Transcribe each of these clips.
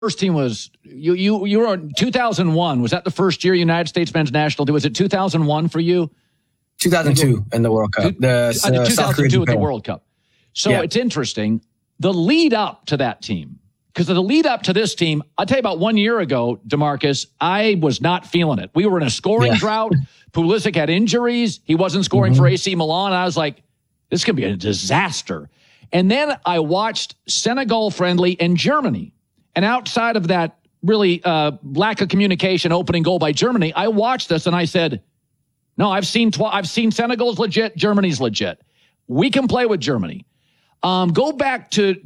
first team was you were in 2001. Was that the first year United States men's national team? Was it 2001 for you? 2002 in the World Cup. 2002 at the World Cup. So It's interesting. The lead up to that team, because of the lead up to this team, I'll tell you about 1 year ago, DeMarcus, I was not feeling it. We were in a scoring drought. Pulisic had injuries. He wasn't scoring for AC Milan. I was like, this could be a disaster. And then I watched Senegal friendly and Germany. And outside of that really lack of communication opening goal by Germany, I watched this and I said, no, I've seen Senegal's legit, Germany's legit. We can play with Germany. Go back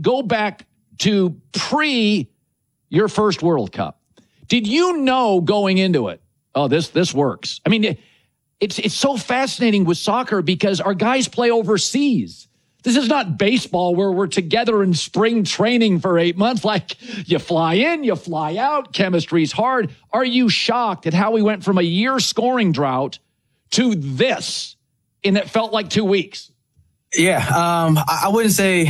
to pre your first World Cup. Did you know going into it, oh, this works? I mean, it's so fascinating with soccer because our guys play overseas. This is not baseball where we're together in spring training for 8 months. Like, you fly in, you fly out, chemistry's hard. Are you shocked at how we went from a year scoring drought to this and it felt like 2 weeks? Yeah, I wouldn't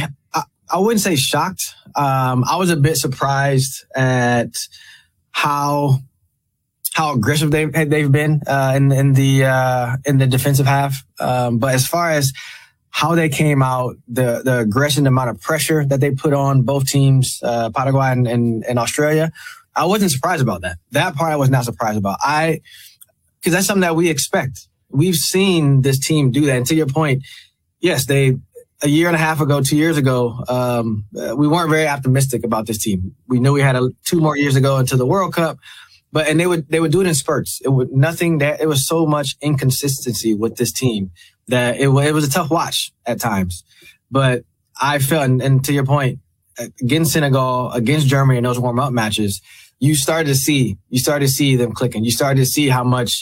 say shocked. I was a bit surprised at how aggressive they've been in the defensive half. But as far as how they came out, the aggression, the amount of pressure that they put on both teams, Paraguay and Australia, I wasn't surprised about that. That part I was not surprised about. Because that's something that we expect. We've seen this team do that. And to your point, yes, a year and a half ago, 2 years ago, we weren't very optimistic about this team. We knew we had 2 more years to go into the World Cup, and they would do it in spurts. It was so much inconsistency with this team that it was a tough watch at times. But I felt, and to your point, against Senegal, against Germany in those warm-up matches, you started to see them clicking. You started to see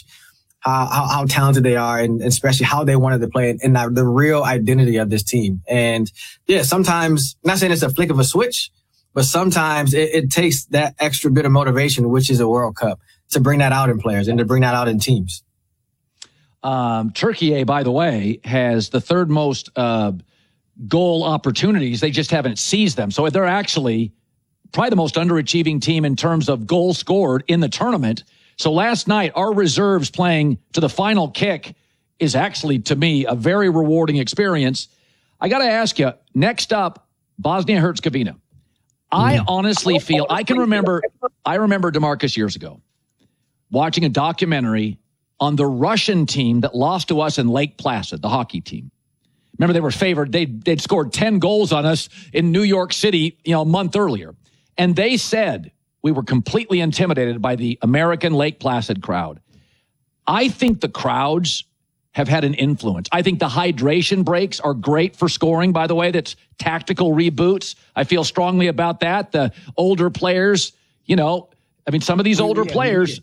how talented they are, and especially how they wanted to play, and the real identity of this team. And yeah, sometimes, not saying it's a flick of a switch, but sometimes it takes that extra bit of motivation, which is a World Cup, to bring that out in players and to bring that out in teams. Turkey, by the way, has the third most goal opportunities. They just haven't seized them. So they're actually probably the most underachieving team in terms of goals scored in the tournament. So last night, our reserves playing to the final kick is actually, to me, a very rewarding experience. I got to ask you, next up, Bosnia-Herzegovina. I honestly feel, I remember DeMarcus years ago watching a documentary on the Russian team that lost to us in Lake Placid, the hockey team. Remember, they were favored. They'd scored 10 goals on us in New York City, a month earlier. And they said, we were completely intimidated by the American Lake Placid crowd. I think the crowds have had an influence. I think the hydration breaks are great for scoring, by the way. That's tactical reboots. I feel strongly about that. The older players, some of these older players,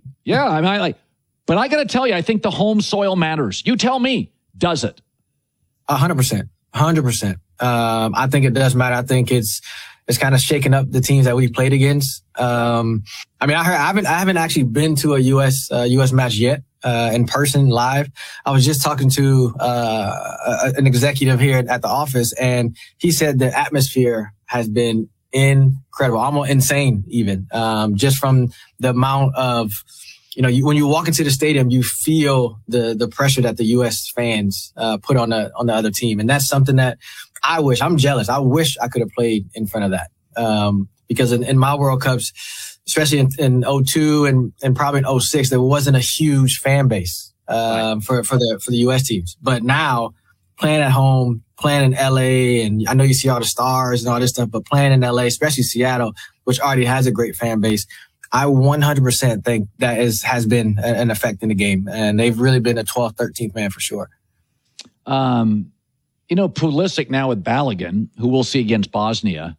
but I got to tell you, I think the home soil matters. You tell me, does it? 100%. 100%. I think it does matter. I think it's kind of shaking up the teams that we've played against. I haven't actually been to a U.S. match yet, in person live. I was just talking to, an executive here at the office, and he said the atmosphere has been incredible, almost insane even, just from the amount of, when you walk into the stadium, you feel the pressure that the U.S. fans, put on the other team. And that's something that I'm jealous. I wish I could have played in front of that. Because in my World Cups, especially in 02 and probably in 06, there wasn't a huge fan base, for the U.S. teams. But now playing at home, playing in LA, and I know you see all the stars and all this stuff, but playing in LA, especially Seattle, which already has a great fan base, I 100% think that has been an effect in the game. And they've really been a 12th, 13th man for sure. Pulisic now with Balogun, who we'll see against Bosnia.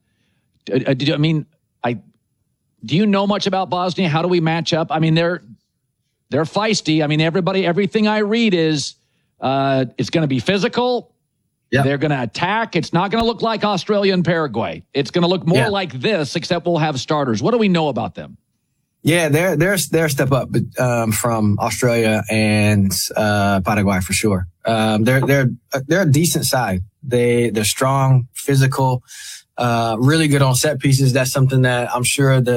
Do you know much about Bosnia? How do we match up? I mean, they're feisty. I mean, everything I read is it's going to be physical. Yep. They're going to attack. It's not going to look like Australia and Paraguay. It's going to look more like this, except we'll have starters. What do we know about them? Yeah, they're a step up from Australia and Paraguay for sure. They're a decent side. They're strong, physical. really good on set pieces. That's something that I'm sure the